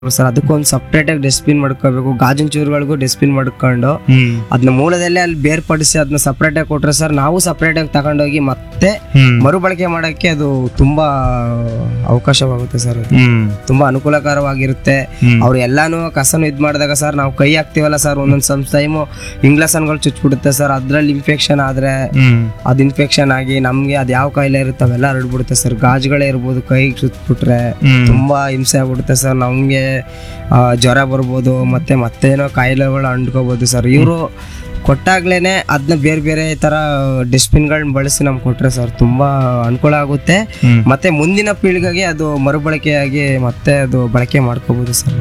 Sir ಅದಕ್ಕೊಂದು separate ಆಗಿ dustbin ಮಾಡ್ಕೋಬೇಕು. ಗಾಜಿನ ಚೂರುಗಳಿಗೂ ಡಸ್ಟ್ಬಿನ್ ಮಾಡ್ಕೊಂಡು ಅದನ್ನ ಮೂಲದಲ್ಲೇ ಅಲ್ಲಿ ಬೇರ್ಪಡಿಸಿ ಅದನ್ನ ಸಪ್ರೇಟ್ ಆಗಿ ಕೊಟ್ರೆ ಸರ್ ನಾವು ಸಪ್ರೇಟ್ ಆಗಿ ತಗೊಂಡೋಗಿ ಮತ್ತೆ ಮರುಬಳಕೆ ಮಾಡಕ್ಕೆ ಅದು ತುಂಬಾ ಅವಕಾಶವಾಗುತ್ತೆ ಸರ್. ಅದು ತುಂಬಾ ಅನುಕೂಲಕರವಾಗಿರುತ್ತೆ. ಅವ್ರು ಎಲ್ಲಾನು ಕಸನು ಇದ್ ಮಾಡಿದಾಗ ಸರ್ ನಾವು ಕೈ ಹಾಕ್ತಿವಲ್ಲ ಸರ್, ಒಂದೊಂದ್ ಟೈಮು ಇಂಗ್ಲಸನ್ಗಳು ಚುಚ್ಬಿಡುತ್ತೆ ಸರ್. ಅದ್ರಲ್ಲಿ ಇನ್ಫೆಕ್ಷನ್ ಆದ್ರೆ ಅದ್ ಇನ್ಫೆಕ್ಷನ್ ಆಗಿ ನಮ್ಗೆ ಅದ್ ಯಾವ ಕಾಯಿಲೆ ಇರುತ್ತೆ ಅವೆಲ್ಲ ಹರಡ್ಬಿಡುತ್ತೆ ಸರ್. ಗಾಜುಗಳೇ ಇರ್ಬೋದು, ಕೈ ಚುಚ್ಬಿಟ್ರೆ ತುಂಬಾ ಹಿಂಸೆ ಆಗ್ಬಿಡುತ್ತೆ ಸರ್. ನಮ್ಗೆ ಜ್ವರ ಬರ್ಬೋದು, ಮತ್ತೇನೋ ಕಾಯಿಲೆಗಳು ಅಂಡ್ಕೋಬಹುದು ಸರ್. ಇವರು ಕೊಟ್ಟಾಗ್ಲೇನೆ ಅದನ್ನ ಬೇರೆ ಬೇರೆ ತರ ಡಸ್ಟ್ಬಿನ್ಗಳನ್ನ ಬಳಸಿ ನಮ್ಗೆ ಕೊಟ್ರೆ ಸರ್ ತುಂಬಾ ಅನುಕೂಲ ಆಗುತ್ತೆ. ಮತ್ತೆ ಮುಂದಿನ ಪೀಳಿಗೆಗೆ ಅದು ಮರುಬಳಕೆಯಾಗಿ ಮತ್ತೆ ಅದು ಬಳಕೆ ಮಾಡ್ಕೋಬಹುದು ಸರ್.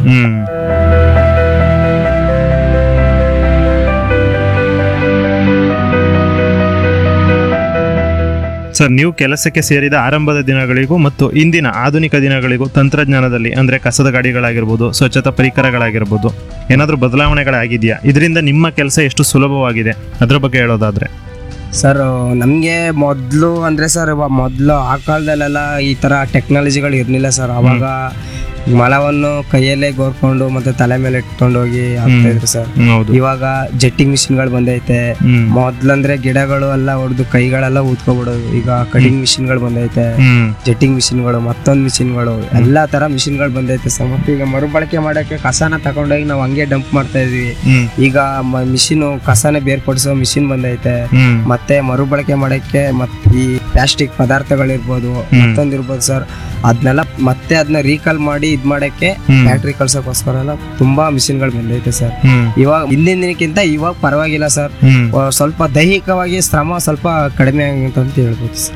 ಸರ್, ನೀವು ಕೆಲಸಕ್ಕೆ ಸೇರಿದ ಆರಂಭದ ದಿನಗಳಿಗೂ ಮತ್ತು ಇಂದಿನ ಆಧುನಿಕ ದಿನಗಳಿಗೂ ತಂತ್ರಜ್ಞಾನದಲ್ಲಿ ಅಂದರೆ ಕಸದ ಗಾಡಿಗಳಾಗಿರ್ಬೋದು, ಸ್ವಚ್ಛತಾ ಪರಿಕರಗಳಾಗಿರ್ಬೋದು, ಏನಾದರೂ ಬದಲಾವಣೆಗಳಾಗಿದೆಯಾ? ಇದರಿಂದ ನಿಮ್ಮ ಕೆಲಸ ಎಷ್ಟು ಸುಲಭವಾಗಿದೆ ಅದ್ರ ಬಗ್ಗೆ ಹೇಳೋದಾದ್ರೆ? ಸರ್ ನಮಗೆ ಮೊದಲು ಅಂದರೆ ಸರ್ ಮೊದಲು ಆ ಕಾಲದಲ್ಲೆಲ್ಲ ಈ ಥರ ಟೆಕ್ನಾಲಜಿಗಳು ಇರಲಿಲ್ಲ ಸರ್. ಅವಾಗ ಮಲವನ್ನು ಕೈಯಲ್ಲೇ ಗೋರ್ಕೊಂಡು ಮತ್ತೆ ತಲೆ ಮೇಲೆ ಇಟ್ಕೊಂಡು ಹೋಗಿ ಆಗ್ತಾ ಇದ್ರು ಸರ್. ಇವಾಗ ಜೆಟ್ಟಿಂಗ್ ಮಿಷಿನ್ಗಳು ಬಂದೈತೆ. ಮೊದ್ಲಂದ್ರೆ ಗಿಡಗಳು ಎಲ್ಲ ಹೊಡೆದು ಕೈಗಳೆಲ್ಲ ಊದ್ಕೊಬಿಡೋದು. ಈಗ ಕಟಿಂಗ್ ಮಿಷಿನ್ಗಳು ಬಂದೈತೆ, ಜೆಟ್ಟಿಂಗ್ ಮಿಷಿನ್ಗಳು, ಮತ್ತೊಂದು ಮಿಷಿನ್ಗಳು, ಎಲ್ಲಾ ತರ ಮಿಷಿನ್ಗಳು ಬಂದೈತೆ ಸರ್. ಮತ್ತೆ ಈಗ ಮರುಬಳಕೆ ಮಾಡಕ್ಕೆ ಕಸನ ತಗೊಂಡೋಗಿ ನಾವು ಹಂಗೆ ಡಂಪ್ ಮಾಡ್ತಾ ಇದೀವಿ. ಈಗ ಮಿಷಿನ್ ಕಸನ ಬೇರ್ಪಡಿಸೋ ಮಿಷಿನ್ ಬಂದೈತೆ. ಮತ್ತೆ ಮರುಬಳಕೆ ಮಾಡಕ್ಕೆ ಈ ಪ್ಲಾಸ್ಟಿಕ್ ಪದಾರ್ಥಗಳಿರ್ಬೋದು, ಮತ್ತೊಂದಿರ್ಬೋದು ಸರ್, ಅದನ್ನೆಲ್ಲ ಮತ್ತೆ ಅದನ್ನ ರೀಕಾಲ್ ಮಾಡಿ ಇದ್ ಮಾಡಕ್ಕೆ ಫ್ಯಾಕ್ಟ್ರಿ ಕಳ್ಸೋಕೋಸ್ಕರ ಎಲ್ಲ ತುಂಬಾ ಮಿಷಿನ್ಗಳು ಬಂದೈತೆ ಸರ್. ಇವಾಗ ಹಿಂದಿನ ದಿನಕ್ಕಿಂತ ಇವಾಗ ಪರವಾಗಿಲ್ಲ ಸರ್. ಸ್ವಲ್ಪ ದೈಹಿಕವಾಗಿ ಶ್ರಮ ಸ್ವಲ್ಪ ಕಡಿಮೆ ಆಗುತ್ತೆ ಅಂತ ಹೇಳ್ಬೋದು ಸರ್.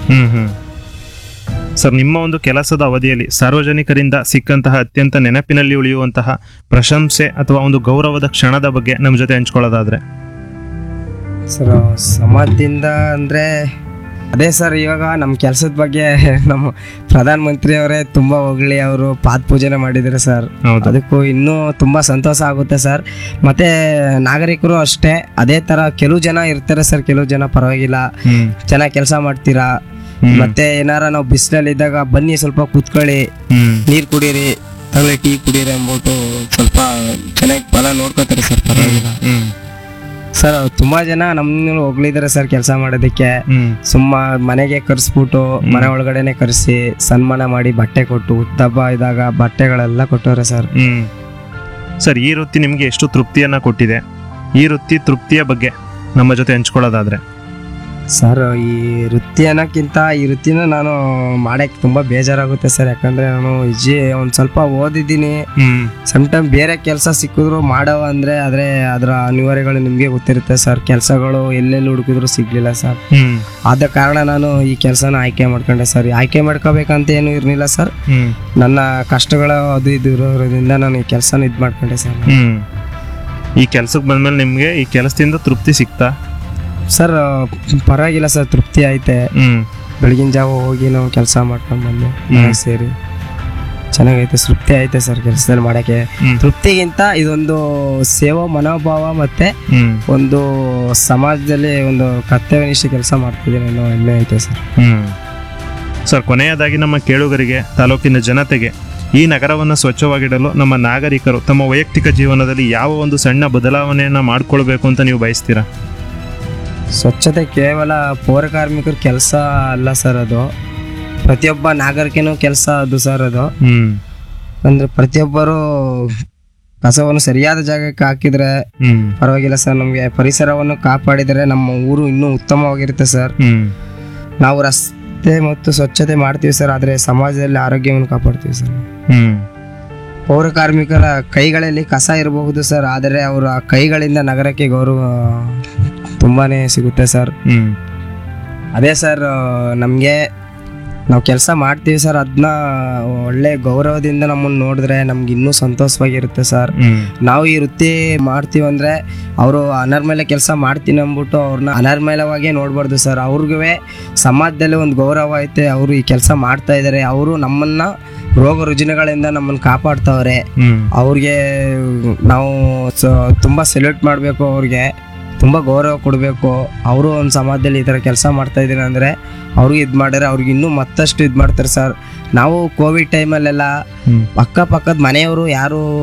ಸರ್, ನಿಮ್ಮ ಒಂದು ಕೆಲಸದ ಅವಧಿಯಲ್ಲಿ ಸಾರ್ವಜನಿಕರಿಂದ ಸಿಕ್ಕಂತಹ ಅತ್ಯಂತ ನೆನಪಿನಲ್ಲಿ ಉಳಿಯುವಂತಹ ಪ್ರಶಂಸೆ ಅಥವಾ ಒಂದು ಗೌರವದ ಕ್ಷಣದ ಬಗ್ಗೆ ನಮ್ಮ ಜೊತೆ ಹಂಚ್ಕೊಳ್ಳೋದಾದ್ರೆ? ಸರ್ ಸಮಾಜದಿಂದ ಅಂದ್ರೆ ಅದೇ ಸರ್, ಇವಾಗ ನಮ್ಮ ಕೆಲಸದ ಬಗ್ಗೆ ನಮ್ಮ ಪ್ರಧಾನ ಮಂತ್ರಿ ಅವರೇ ತುಂಬಾ ಹೊಗಳಿ ಅವರು ಪಾದ ಪೂಜೆನ ಮಾಡಿದ್ದಾರೆ ಸರ್. ಅದಕ್ಕೂ ಇನ್ನೂ ತುಂಬಾ ಸಂತೋಷ ಆಗುತ್ತೆ ಸರ್. ಮತ್ತೆ ನಾಗರಿಕರು ಅಷ್ಟೇ ಅದೇ ತರ ಕೆಲವು ಜನ ಇರ್ತಾರೆ ಸರ್, ಕೆಲವು ಜನ ಪರವಾಗಿಲ್ಲ, ಚೆನ್ನಾಗಿ ಕೆಲಸ ಮಾಡ್ತೀರಾ, ಮತ್ತೆ ಏನಾರ ನಾವು ಬಿಸಿಲಲ್ಲಿ ಇದ್ದಾಗ ಬನ್ನಿ ಸ್ವಲ್ಪ ಕೂತ್ಕೊಳ್ಳಿ, ನೀರ್ ಕುಡೀರಿ, ತಗೊಳ್ಳಿ ಟೀ ಕುಡೀರಿ ಅಂದ್ಬಿಟ್ಟು ಸ್ವಲ್ಪ ಚೆನ್ನಾಗಿ ಫಲ ನೋಡ್ಕೋತಾರೆ ಸರ್. ಪರವಾಗಿಲ್ಲ ಸರ್, ತುಂಬಾ ಜನ ನಮ್ಮನ್ನು ಹೊಗಳಿದ್ದಾರೆ ಸರ್ ಕೆಲಸ ಮಾಡೋದಕ್ಕೆ. ಮನೆಗೆ ಕರ್ಸ್ಬಿಟ್ಟು ಮನೆ ಒಳಗಡೆನೆ ಕರೆಸಿ ಸನ್ಮಾನ ಮಾಡಿ ಬಟ್ಟೆ ಕೊಟ್ಟು ಹುಟ್ಟಹಬ್ಬ ಇದ್ದಾಗ ಬಟ್ಟೆಗಳೆಲ್ಲ ಕೊಟ್ಟವ್ರೆ ಸರ್. ಸರ್, ಈ ವೃತ್ತಿ ನಿಮ್ಗೆ ಎಷ್ಟು ತೃಪ್ತಿಯನ್ನ ಕೊಟ್ಟಿದೆ? ಈ ವೃತ್ತಿ ತೃಪ್ತಿಯ ಬಗ್ಗೆ ನಮ್ಮ ಜೊತೆ ಹಂಚ್ಕೊಳ್ಳೋದಾದ್ರೆ? ಸರ್, ಈ ವೃತ್ತಿ ಅನ್ನೋಕ್ಕಿಂತ ಈ ವೃತ್ತಿನ ನಾನು ಮಾಡಕ್ಕೆ ತುಂಬಾ ಬೇಜಾರಾಗುತ್ತೆ ಸರ್. ಯಾಕಂದ್ರೆ ನಾನು ಒಂದ್ ಸ್ವಲ್ಪ ಓದಿದ್ದೀನಿ. ಸಮ್ಟೈಮ್ ಬೇರೆ ಕೆಲಸ ಸಿಕ್ಕಿದ್ರು ಮಾಡವ ಅಂದ್ರೆ ಅದರ ಅನಿವಾರ್ಯಗಳು ನಿಮ್ಗೆ ಗೊತ್ತಿರುತ್ತೆ ಸರ್. ಕೆಲಸಗಳು ಎಲ್ಲೆಲ್ಲಿ ಹುಡುಕಿದ್ರು ಸಿಗ್ಲಿಲ್ಲ ಸರ್. ಆದ ಕಾರಣ ನಾನು ಈ ಕೆಲಸನ ಆಯ್ಕೆ ಮಾಡ್ಕೊಂಡೆ ಸರ್. ಆಯ್ಕೆ ಮಾಡ್ಕೋಬೇಕಂತ ಏನು ಇರ್ಲಿಲ್ಲ ಸರ್. ನನ್ನ ಕಷ್ಟಗಳು ಅದು ಇದು ಇರೋದ್ರಿಂದ ನಾನು ಈ ಕೆಲಸನ ಇದ್ ಮಾಡ್ಕೊಂಡೆ ಸರ್. ಈ ಕೆಲ್ಸಕ್ಕೆ ಬಂದ್ಮೇಲೆ ನಿಮ್ಗೆ ಈ ಕೆಲಸದಿಂದ ತೃಪ್ತಿ ಸಿಕ್ತಾ? ಸರ್ ಪರವಾಗಿಲ್ಲ ಸರ್, ತೃಪ್ತಿ ಐತೆ. ಬೆಳಗಿನ ಜಾವ ಹೋಗಿ ನಾವು ಕೆಲಸ ಮಾಡ್ಕೊಂಡು ಬಂದು ಮನೆಗೆ ಸೇರಿ ಚೆನ್ನಾಗೈತೆ, ತೃಪ್ತಿ ಐತೆ ಸರ್ ಕೆಲಸದಲ್ಲಿ ಮಾಡಕ್ಕೆ. ತೃಪ್ತಿಗಿಂತ ಇದೊಂದು ಸೇವಾ ಮನೋಭಾವ ಮತ್ತೆ ಒಂದು ಸಮಾಜದಲ್ಲಿ ಒಂದು ಕರ್ತವ್ಯನಿಷ್ಠ ಕೆಲಸ ಮಾಡ್ತಿದ್ದೀನಿ ಅನ್ನೋ ಹೆಮ್ಮೆ ಐತೆ ಸರ್. ಸರ್, ಕೊನೆಯದಾಗಿ ನಮ್ಮ ಕೇಳುಗರಿಗೆ, ತಾಲೂಕಿನ ಜನತೆಗೆ ಈ ನಗರವನ್ನು ಸ್ವಚ್ಛವಾಗಿಡಲು ನಮ್ಮ ನಾಗರಿಕರು ತಮ್ಮ ವೈಯಕ್ತಿಕ ಜೀವನದಲ್ಲಿ ಯಾವ ಒಂದು ಸಣ್ಣ ಬದಲಾವಣೆಯನ್ನ ಮಾಡ್ಕೊಳ್ಬೇಕು ಅಂತ ನೀವು ಬಯಸ್ತೀರಾ? ಸ್ವಚ್ಛತೆ ಕೇವಲ ಪೌರ ಕಾರ್ಮಿಕರ ಕೆಲಸ ಅಲ್ಲ ಸರ್, ಅದು ಪ್ರತಿಯೊಬ್ಬ ನಾಗರಿಕನೂ ಕೆಲಸ ಅದು ಸರ್. ಅದು ಅಂದ್ರೆ ಪ್ರತಿಯೊಬ್ಬರು ಕಸವನ್ನು ಸರಿಯಾದ ಜಾಗಕ್ಕೆ ಹಾಕಿದ್ರೆ ಪರವಾಗಿಲ್ಲ ಸರ್. ನಮ್ಗೆ ಪರಿಸರವನ್ನು ಕಾಪಾಡಿದರೆ ನಮ್ಮ ಊರು ಇನ್ನೂ ಉತ್ತಮವಾಗಿರುತ್ತೆ ಸರ್. ನಾವು ರಸ್ತೆ ಮತ್ತು ಸ್ವಚ್ಛತೆ ಮಾಡ್ತೀವಿ ಸರ್, ಆದ್ರೆ ಸಮಾಜದಲ್ಲಿ ಆರೋಗ್ಯವನ್ನು ಕಾಪಾಡ್ತೀವಿ ಸರ್. ಪೌರ ಕಾರ್ಮಿಕರ ಕೈಗಳಲ್ಲಿ ಕಸ ಇರಬಹುದು ಸರ್, ಆದರೆ ಅವರ ಕೈಗಳಿಂದ ನಗರಕ್ಕೆ ಗೌರವ ತುಂಬಾನೇ ಸಿಗುತ್ತೆ ಸರ್. ಅದೇ ಸರ್, ನಮ್ಗೆ ನಾವು ಕೆಲಸ ಮಾಡ್ತೀವಿ ಸರ್, ಅದನ್ನ ಒಳ್ಳೆ ಗೌರವದಿಂದ ನಮ್ಮನ್ನು ನೋಡಿದ್ರೆ ನಮ್ಗೆ ಇನ್ನೂ ಸಂತೋಷವಾಗಿರುತ್ತೆ ಸರ್. ನಾವು ಈ ವೃತ್ತಿ ಮಾಡ್ತೀವಿ ಅಂದ್ರೆ ಅವರು ಅನರ್ಮೇಲೆ ಕೆಲಸ ಮಾಡ್ತೀನಿ ಅಂದ್ಬಿಟ್ಟು ಅವ್ರನ್ನ ಅನರ್ಮೇಲವಾಗೇ ನೋಡ್ಬಾರ್ದು ಸರ್. ಅವ್ರಿಗೂ ಸಮಾಜದಲ್ಲಿ ಒಂದು ಗೌರವ ಐತೆ, ಅವರು ಈ ಕೆಲಸ ಮಾಡ್ತಾ ಇದ್ದಾರೆ, ಅವರು ನಮ್ಮನ್ನ ರೋಗ ರುಜಿನಗಳಿಂದ ನಮ್ಮನ್ನು ಕಾಪಾಡ್ತಾವ್ರೆ. ಅವ್ರಿಗೆ ನಾವು ತುಂಬಾ ಸೆಲ್ಯೂಟ್ ಮಾಡಬೇಕು ಅವ್ರಿಗೆ. ತುಂಬ ಗೌರವ ಕೊಡಬೇಕು. ಅವರು ಒಂದು ಸಮಾಜದಲ್ಲಿ ಈ ಥರ ಕೆಲಸ ಮಾಡ್ತಾ ಇದ್ದೀನಿ ಅಂದರೆ ಅವ್ರಿಗೆ ಇದು ಮಾಡಿದ್ರೆ ಅವ್ರಿಗೆ ಇನ್ನೂ ಮತ್ತಷ್ಟು ಇದು ಮಾಡ್ತಾರೆ ಸರ್. ನಾವು ಕೋವಿಡ್ ಟೈಮಲ್ಲೆಲ್ಲ ಅಕ್ಕಪಕ್ಕದ ಮನೆಯವರು ಯಾರು